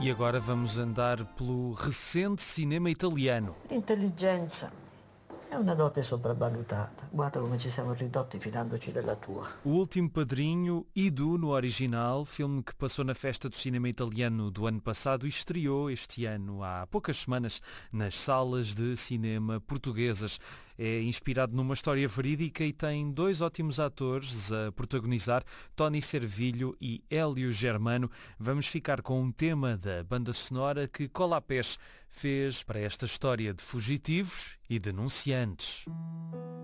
E agora vamos andar pelo recente cinema italiano. L'intelligenza è una dote sopravvalutata. Guarda come ci siamo ridotti fidandoci della tua. O Último Padrinho, Idu no original, filme que passou na Festa do Cinema Italiano do ano passado e estreou este ano, há poucas semanas, nas salas de cinema portuguesas. É inspirado numa história verídica e tem dois ótimos atores a protagonizar, Tony Servilho e Hélio Germano. Vamos ficar com um tema da banda sonora que Colapés fez para esta história de fugitivos e denunciantes.